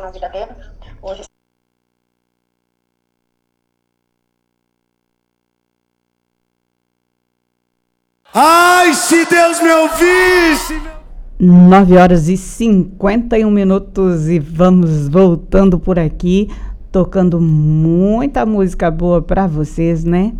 na vida dele. Hoje. Ai, se Deus me ouvisse! 9h51 e vamos voltando por aqui, tocando muita música boa para vocês, né?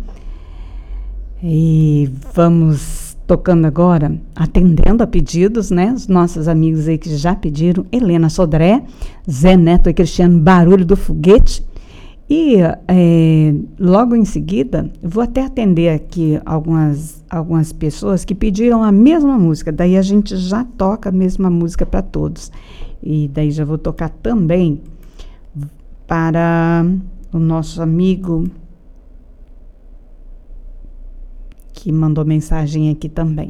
E vamos tocando agora, atendendo a pedidos, né? Os nossos amigos aí que já pediram, Helena Sodré, Zé Neto e Cristiano Barulho do Foguete. E logo em seguida, vou até atender aqui algumas pessoas que pediram a mesma música. Daí a gente já toca a mesma música para todos. E daí já vou tocar também para o nosso amigo que mandou mensagem aqui também.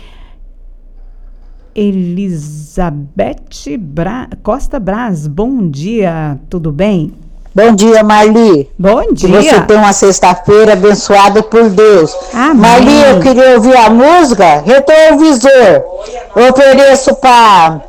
Elizabeth Costa Braz, bom dia, tudo bem? Bom dia, Marli. Bom dia. Que você tenha uma sexta-feira abençoada por Deus. Amém. Marli, eu queria ouvir a música Retrovisor. Eu ofereço para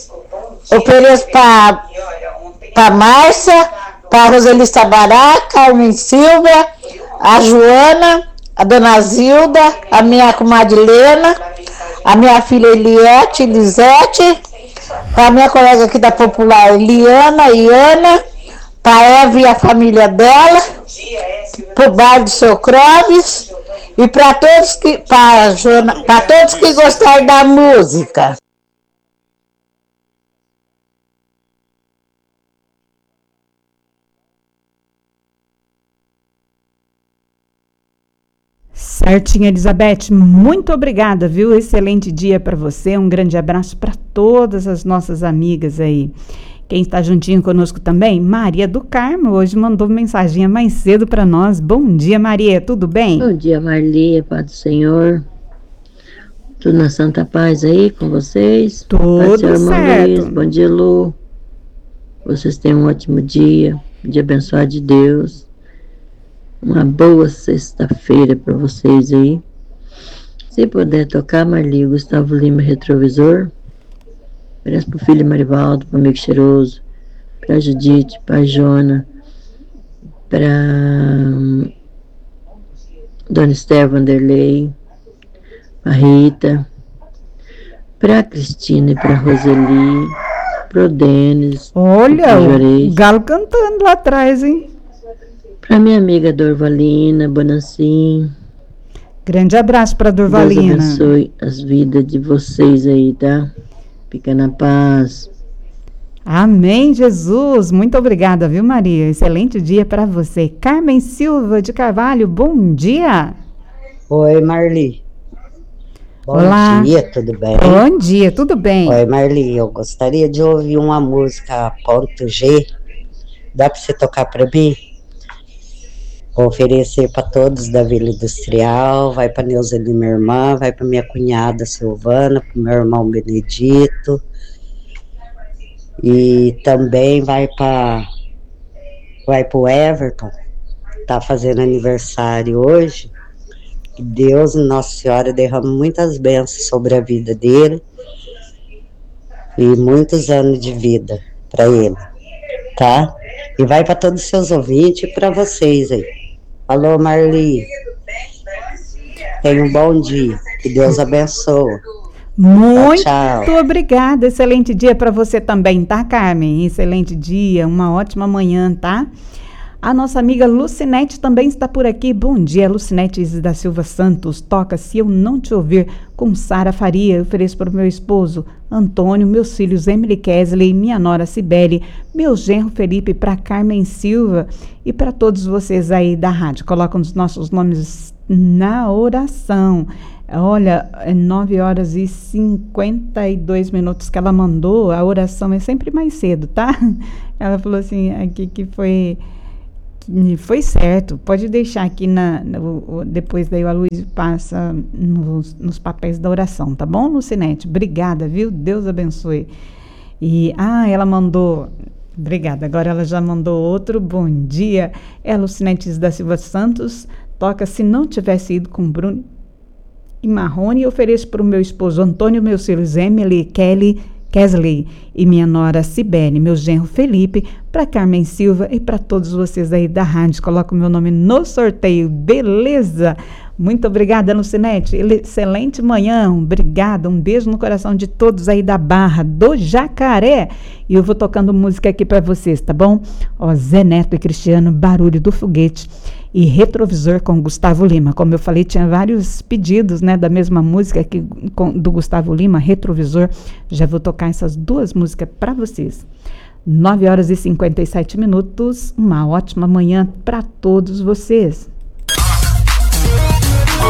Márcia, para Roseli Sabará, Carmen Silva, a Joana, a Dona Zilda, a minha comadre Helena, a minha filha Elisete, para a minha colega aqui da Popular, Liana e Ana, para a Eva e a família dela, para o bairro do Seu Clóvis e para todos que gostarem da música. Certinho, Elizabeth, muito obrigada, viu? Excelente dia para você, um grande abraço para todas as nossas amigas aí. Quem está juntinho conosco também, Maria do Carmo, hoje mandou mensagem mais cedo para nós. Bom dia, Maria, tudo bem? Bom dia, Marli, Pai do Senhor. Tudo na Santa Paz aí com vocês? Tudo certo. Luiz, bom dia, Lu. Vocês tenham um ótimo dia, um dia abençoado de Deus. Uma boa sexta-feira para vocês aí. Se puder tocar, Marli, Gustavo Lima, Retrovisor. Parece pro filho Marivaldo, pro amigo Cheiroso, pra Judite, pra Jona, pra Dona Esther Vanderlei, pra Rita, pra Cristina e pra Roseli, pro Denis. Olha, o galo cantando lá atrás, hein? Pra minha amiga Dorvalina, Bonancim. Grande abraço pra Dorvalina. Deus abençoe as vidas de vocês aí, tá? Fica na paz. Amém, Jesus. Muito obrigada, viu, Maria? Excelente dia para você. Carmen Silva de Carvalho, bom dia. Oi, Marli. Olá. Bom dia, tudo bem? Bom dia, tudo bem. Oi, Marli, eu gostaria de ouvir uma música ponto G. Dá para você tocar para mim? Vou oferecer para todos da Vila Industrial, vai para Neuzeli, minha irmã, vai para minha cunhada Silvana, para meu irmão Benedito, e também vai para o Everton, tá fazendo aniversário hoje. Que Deus e Nossa Senhora derrame muitas bênçãos sobre a vida dele e muitos anos de vida para ele, tá? E vai para todos os seus ouvintes e para vocês aí. Alô, Marli. Tenha um bom dia. Que Deus abençoe. Muito tchau. Obrigada. Excelente dia para você também, tá, Carmen? Excelente dia, uma ótima manhã, tá? A nossa amiga Lucinete também está por aqui. Bom dia, Lucinete da Silva Santos. Toca Se Eu Não Te Ouvir, com Sara Faria. Eu ofereço para o meu esposo Antônio, meus filhos Emily Kesley, minha nora Cibele, meu genro Felipe, para Carmen Silva e para todos vocês aí da rádio. Colocam os nossos nomes na oração. Olha, 9h52 que ela mandou. A oração é sempre mais cedo, tá? Ela falou assim, aqui que foi certo, pode deixar aqui depois daí o Aloysio passa nos papéis da oração, tá bom, Lucinete? Obrigada, viu? Deus abençoe. E, ela mandou, obrigada, agora ela já mandou outro, bom dia, é a Lucinete da Silva Santos, toca Se Não Tivesse Ido com Bruno e Marrone, e ofereço para o meu esposo Antônio, meus filhos Emily, Kelly, Kesley e minha nora Cibele, meu genro Felipe, para Carmen Silva e para todos vocês aí da rádio. Coloco o meu nome no sorteio, beleza? Muito obrigada, Lucinete. Excelente manhã, obrigada. Um beijo no coração de todos aí da Barra do Jacaré. E eu vou tocando música aqui para vocês, tá bom? Ó, Zé Neto e Cristiano, Barulho do Foguete e Retrovisor com Gustavo Lima. Como eu falei, tinha vários pedidos, né, da mesma música aqui do Gustavo Lima, Retrovisor. Já vou tocar essas duas músicas para vocês. 9h57. Uma ótima manhã para todos vocês.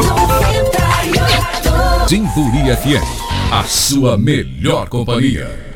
Timbury FM, a sua melhor companhia.